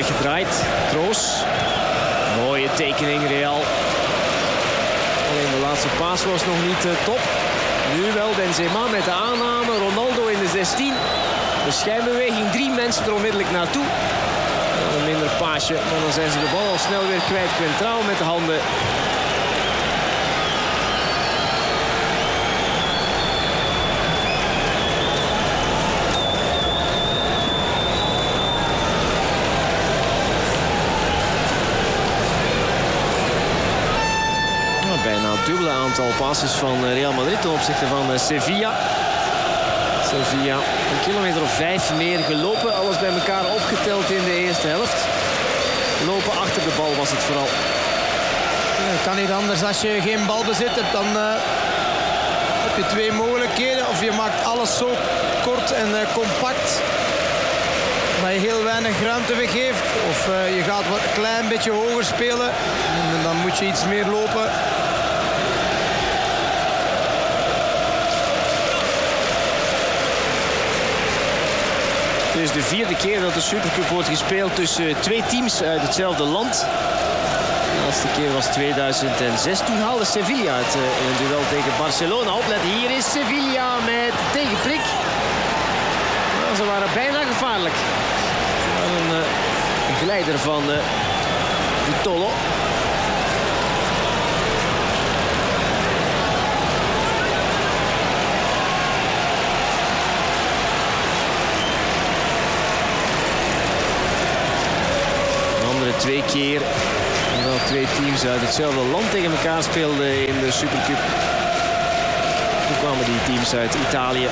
weggedraaid. Kroos. Mooie tekening, Real. Alleen de laatste paas was nog niet top. Nu wel Benzema met de aanname. Ronaldo in de 16. De schijnbeweging, 3 mensen er onmiddellijk naartoe. Een minder paasje, maar dan zijn ze de bal al snel weer kwijt. Quentrao met de handen. Bijna het dubbele aantal passes van Real Madrid ten opzichte van Sevilla. Sevilla een kilometer of 5 meer gelopen. Alles bij elkaar opgeteld in de eerste helft. Lopen achter de bal was het vooral. Ja, kan niet anders. Als je geen balbezit hebt, dan heb je 2 mogelijkheden. Of je maakt alles zo kort en compact dat je heel weinig ruimte weggeeft. Of je gaat wat een klein beetje hoger spelen. En dan moet je iets meer lopen. Het is de 4e keer dat de Supercup wordt gespeeld tussen 2 teams uit hetzelfde land. De laatste keer was 2006. Toen haalde Sevilla het in een duel tegen Barcelona. Opletten, hier is Sevilla met tegenprik. Nou, ze waren bijna gevaarlijk. Een geleider van Vitolo. De 2 keer dat 2 teams uit hetzelfde land tegen elkaar speelden in de Supercup. Toen kwamen die teams uit Italië.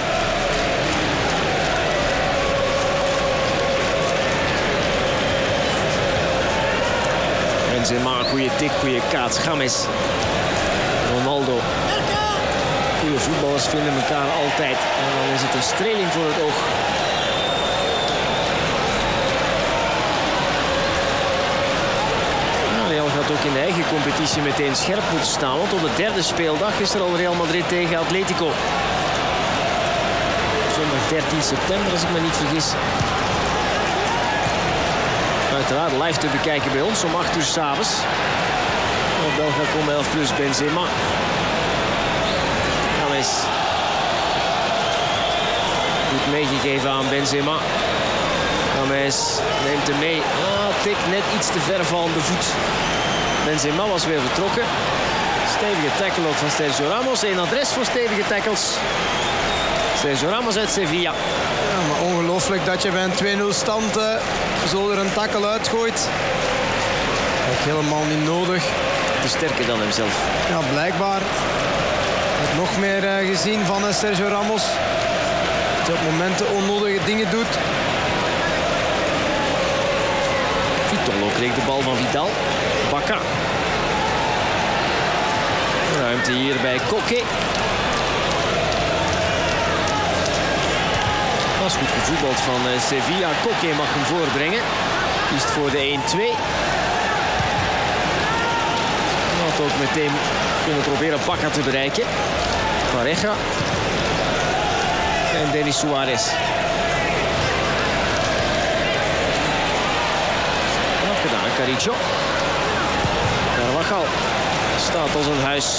Benzema, goede tik, goede kaats. James. Ronaldo. Goede voetballers vinden elkaar altijd. En dan is het een streling voor het oog. Gaat ook in de eigen competitie meteen scherp moeten staan. Want op de 3e speeldag is er al Real Madrid tegen Atletico. Zondag 13 september, als ik me niet vergis. Uiteraard live te bekijken bij ons om 8 uur 's avonds. Op Belgacom 11 plus Benzema. James. Goed meegegeven aan Benzema. James neemt hem mee. Tik net iets te ver van de voet. Benzema was weer vertrokken. Stevige tackle ook van Sergio Ramos. Een adres voor stevige tackles. Sergio Ramos uit Sevilla. Ja, maar ongelooflijk dat je bij een 2-0 stand zo er een tackle uitgooit. Dat is helemaal niet nodig. Te sterker dan hemzelf. Ja, blijkbaar. Ik heb nog meer gezien van Sergio Ramos. Dat hij op momenten onnodige dingen doet. Vitolo kreeg de bal van Vidal. Bacca. Ruimte hier bij Koke. Dat is goed gevoetbald van Sevilla. Koke mag hem voorbrengen. Kiest voor de 1-2. Had ook meteen kunnen proberen Bacca te bereiken. Pareja. En Denis Suarez. Gedaan, Carrillo. Carvajal staat als een huis.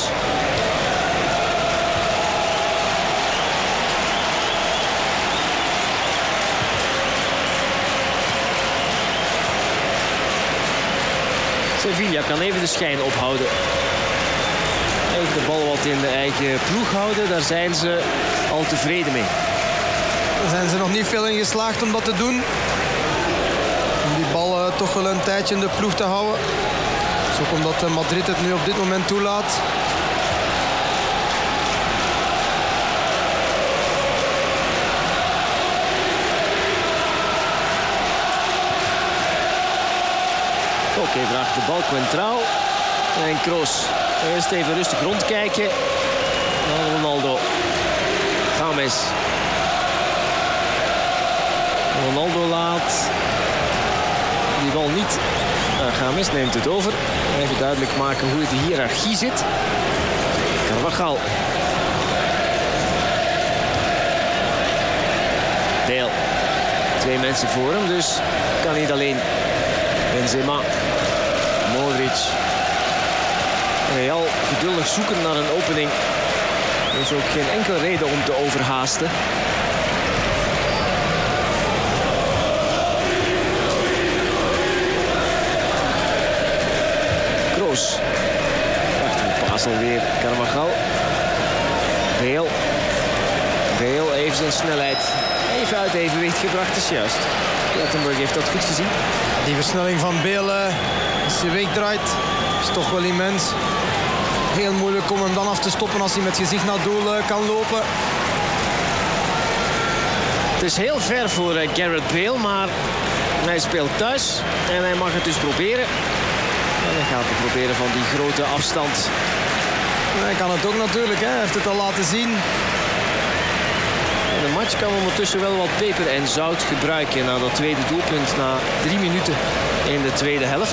Sevilla kan even de schijn ophouden. Even de bal wat in de eigen ploeg houden, daar zijn ze al tevreden mee. Daar zijn ze nog niet veel in geslaagd om dat te doen. Die bal toch wel een tijdje in de ploeg te houden. Dat is ook omdat Madrid het nu op dit moment toelaat. Oké, vraagt de bal Quentrao. En Kroos. Eerst even rustig rondkijken. Dan Ronaldo. James. Ronaldo laat die bal niet. James neemt het over. Even duidelijk maken hoe de hiërarchie zit. Carvajal. Deel. 2 mensen voor hem, dus kan niet alleen Benzema. Modric. Real geduldig zoeken naar een opening. Er is ook geen enkele reden om te overhaasten. Kroos. Prachtige paas alweer. Carvajal. Bale heeft zijn snelheid even uit evenwicht gebracht, is juist. Clattenburg heeft dat goed gezien. Die versnelling van Bale, als hij wegdraait, is toch wel immens. Heel moeilijk om hem dan af te stoppen als hij met gezicht naar het doel kan lopen. Het is heel ver voor Gareth Bale, maar hij speelt thuis en hij mag het dus proberen. En hij gaat het proberen van die grote afstand. Hij kan het ook natuurlijk, hij heeft het al laten zien. En de match kan ondertussen wel wat peper en zout gebruiken na dat tweede doelpunt na 3 minuten in de tweede helft.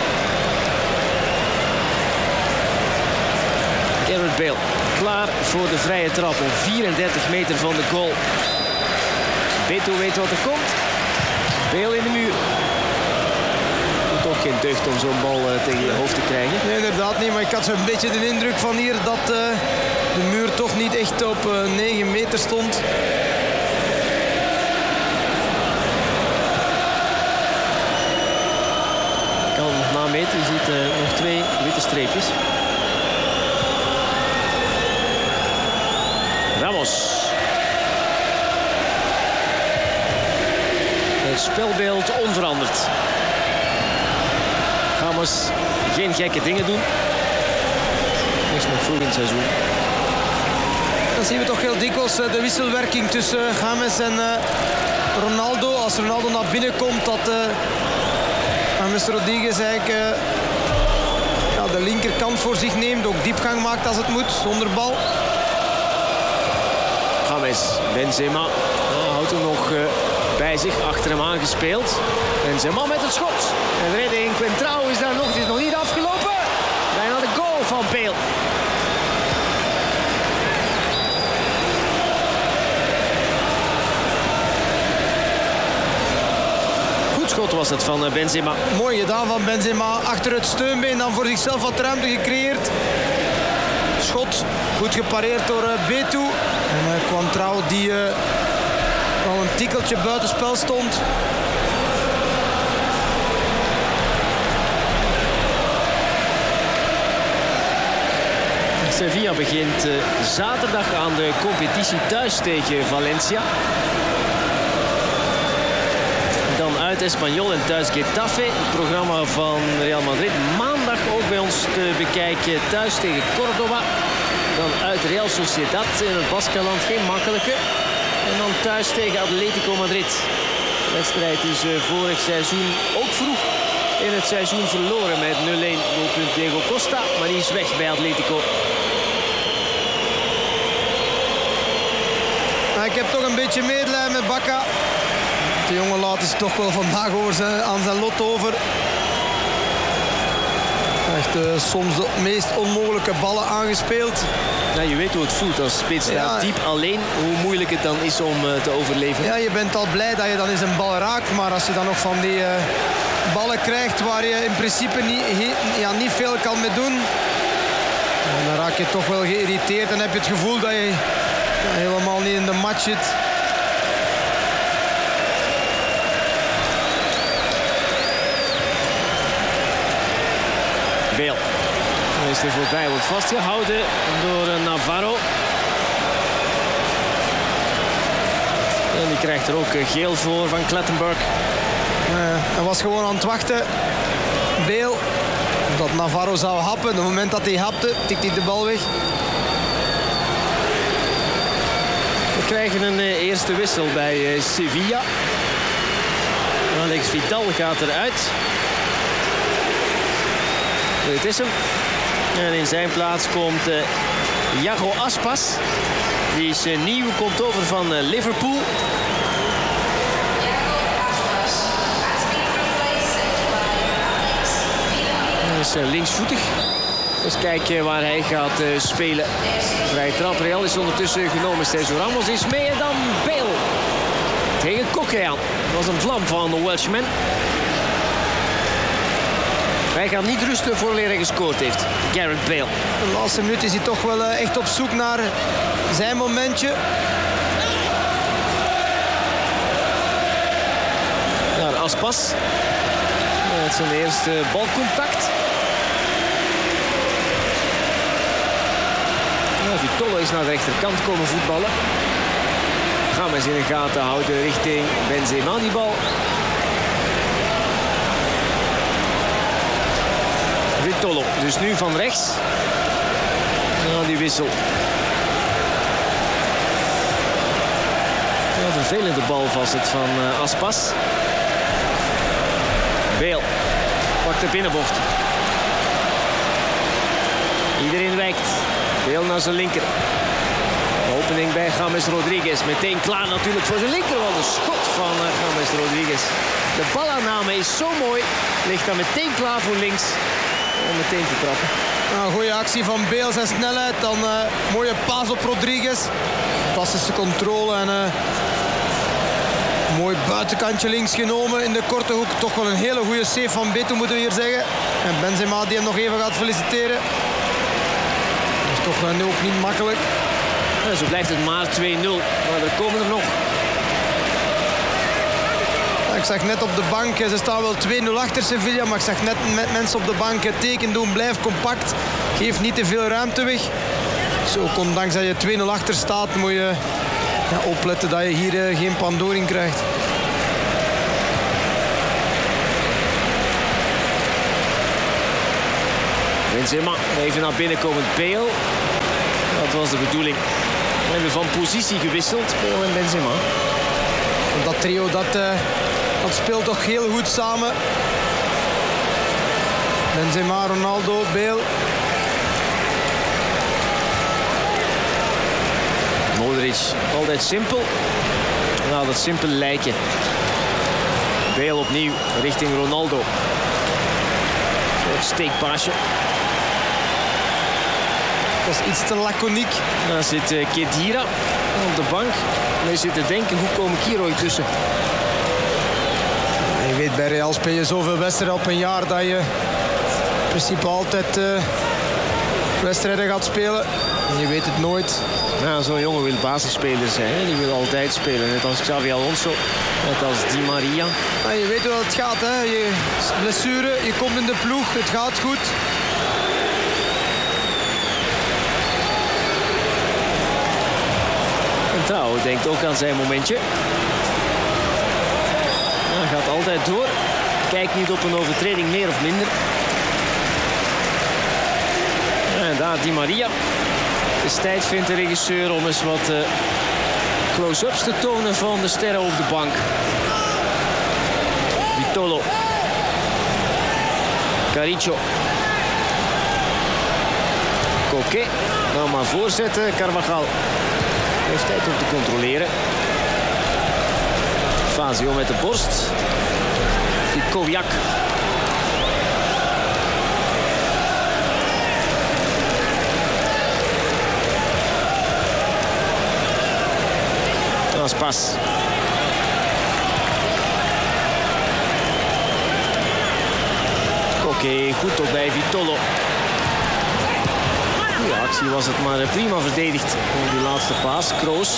Gareth Bale klaar voor de vrije trap op 34 meter van de goal. Beto weet wat er komt. Bale in de muur. Doet ook geen deugd om zo'n bal tegen je hoofd te krijgen. Nee, inderdaad niet, maar ik had zo'n beetje de indruk van hier dat de muur toch niet echt op 9 meter stond. Kan nameten, je ziet nog 2 witte streepjes. Ramos. Het spelbeeld onveranderd. Ramos geen gekke dingen doen. Niks nog vroeg in het seizoen. Dan zien we toch heel dikwijls de wisselwerking tussen James en Ronaldo. Als Ronaldo naar binnen komt, dat James Rodriguez eigenlijk de linkerkant voor zich neemt. Ook diepgang maakt als het moet, zonder bal. James, Benzema houdt hem nog bij zich, achter hem aangespeeld. Benzema met het schot. En de redding Quentrao is daar nog, het is nog niet afgelopen. Bijna de goal van Bale. Goed schot was het van Benzema. Mooi gedaan van Benzema, achter het steunbeen, dan voor zichzelf wat ruimte gecreëerd. Schot, goed gepareerd door Beto. En Quentrao die al een tikkeltje buitenspel stond. Sevilla begint zaterdag aan de competitie thuis tegen Valencia. Dan uit Espanyol en thuis Getafe. Het programma van Real Madrid maandag ook bij ons te bekijken thuis tegen Córdoba. Dan uit Real Sociedad in het Baskenland, geen makkelijke. En dan thuis tegen Atletico Madrid. De wedstrijd is vorig seizoen ook vroeg in het seizoen verloren met 0-1 doelpunt Diego Costa. Maar die is weg bij Atletico. Ik heb toch een beetje medelijden met Bakka. De jongen laat is toch wel vandaag aan zijn lot over. Echt soms de meest onmogelijke ballen aangespeeld. Ja, je weet hoe het voelt als spits daar diep alleen. Hoe moeilijk het dan is om te overleven. Ja, je bent al blij dat je dan eens een bal raakt. Maar als je dan nog van die ballen krijgt waar je in principe niet veel kan mee doen. Dan raak je toch wel geïrriteerd en heb je het gevoel dat je helemaal niet in de match zit. Bale. Hij is er voorbij, wordt vastgehouden door Navarro. En die krijgt er ook geel voor van Clattenburg. Hij was gewoon aan het wachten. Bale. Dat Navarro zou happen. Op het moment dat hij hapte, tikt hij de bal weg. We krijgen een eerste wissel bij Sevilla. Alex Vidal gaat eruit. Dit is hem. En in zijn plaats komt Iago Aspas. Die is nieuw, komt over van Liverpool. Hij is linksvoetig. Dus kijken waar hij gaat spelen. Vrije trap. Real is ondertussen genomen. Sergio Ramos is mee en dan Bale. Tegen Coquelin. Dat was een vlam van de Welshman. Hij gaat niet rusten voor hij gescoord heeft. Gareth Bale. De laatste minuut is hij toch wel echt op zoek naar zijn momentje. Naar Aspas. Met zijn eerste balcontact. Vitolo is naar de rechterkant komen voetballen. Gaan we eens in de gaten houden richting Benzema die bal. Vitolo, dus nu van rechts. Ja, die wissel. Ja, vervelende bal was het van Aspas. Bale pakt de binnenbocht. Iedereen wijkt. Bale naar zijn linker. De opening bij James Rodriguez. Meteen klaar natuurlijk voor zijn linker. Wat een schot van James Rodriguez. De balaanname is zo mooi. Ligt dan meteen klaar voor links. Om meteen te trappen. Een goede actie van Bale, zijn snelheid. Dan mooie paas op Rodriguez. Fantastische controle en mooi buitenkantje links genomen in de korte hoek. Toch wel een hele goede save van Beto, moeten we hier zeggen. En Benzema die hem nog even gaat feliciteren. Dat is toch ook niet makkelijk. Ja, zo blijft het maar 2-0. Maar er komen er nog. Ik zag net op de bank, ze staan wel 2-0 achter Sevilla, maar ik zag net met mensen op de bank het teken doen, blijf compact, geef niet te veel ruimte weg. Zo, ondanks dat je 2-0 achter staat, moet je opletten dat je hier geen pandoring krijgt. Benzema, even naar binnen komend Bale. Dat was de bedoeling. We hebben van positie gewisseld, Bale en Benzema. Dat trio, dat speelt toch heel goed samen. Benzema, Ronaldo, Bale. Modric, altijd simpel. Nou, dat simpel lijken. Bale opnieuw richting Ronaldo. Een steekpaasje. Dat is iets te laconiek. Daar zit Khedira op de bank. Hij zit te denken, hoe kom ik hier ooit tussen? Je weet, bij Real speel je zoveel wedstrijden op een jaar dat je in principe altijd wedstrijden gaat spelen. En je weet het nooit. Nou, zo'n jongen wil basisspeler zijn. Hè? Die wil altijd spelen. Net als Xavi Alonso. Net als Di Maria. Nou, je weet hoe het gaat. Hè? Je blessure, je komt in de ploeg. Het gaat goed. Trouw denkt ook aan zijn momentje. Hij gaat altijd door. Kijkt niet op een overtreding meer of minder. En daar Di Maria. Het is tijd, vindt de regisseur, om eens wat close-ups te tonen van de sterren op de bank. Vitolo. Caricio. Coquet. Nou maar voorzetten. Carvajal. Heeft tijd om te controleren. Fazio met de borst. Koviak. Aspas. Oké, goed op bij Vitolo. Goeie actie was het, maar prima verdedigd. Voor die laatste paas. Kroos.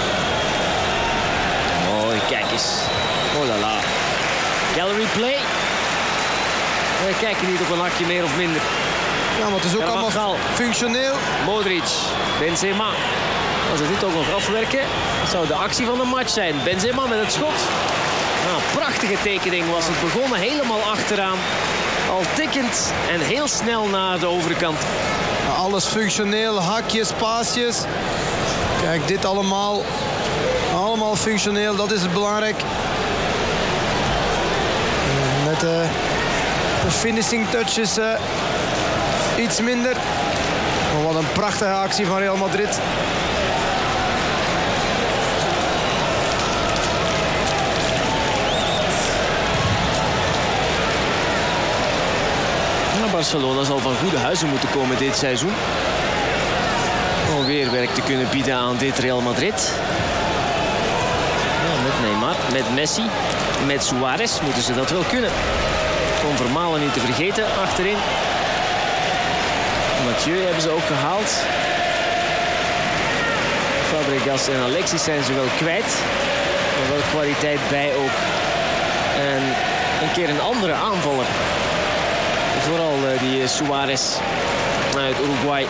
Mooi, kijk eens. Oh la la. Gallery play. We kijken niet op een hakje meer of minder. Ja, maar het is ook allemaal functioneel. Modric. Benzema. Als het dit ook nog afwerken, zou de actie van de match zijn. Benzema met het schot. Nou, prachtige tekening was het. Begonnen helemaal achteraan. Al tikkend en heel snel naar de overkant. Alles functioneel, hakjes, paasjes. Kijk, dit allemaal functioneel, dat is het belangrijk. Met de finishing touches iets minder. Maar wat een prachtige actie van Real Madrid. Barcelona zal van goede huizen moeten komen dit seizoen. Om weer werk te kunnen bieden aan dit Real Madrid. Ja, met Neymar, met Messi, met Suarez moeten ze dat wel kunnen. Om Vermalen niet te vergeten achterin. Mathieu hebben ze ook gehaald. Fabregas en Alexis zijn ze wel kwijt. Maar wel kwaliteit bij ook. En een keer een andere aanvaller. Vooral die Suarez uit Uruguay.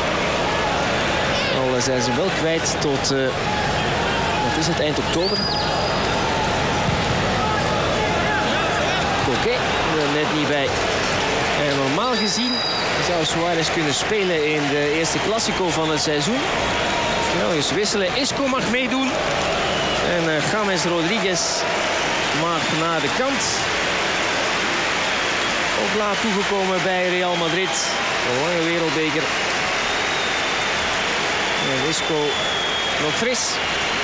Al zijn ze wel kwijt tot, wat is het, eind oktober. Oké, er net niet bij. En normaal gezien zou Suarez kunnen spelen in de eerste Classico van het seizoen. Nou, eens wisselen. Isco mag meedoen. En James Rodriguez mag naar de kant. Ook laat toegekomen bij Real Madrid. De lange wereldbeker. En Isco nog fris.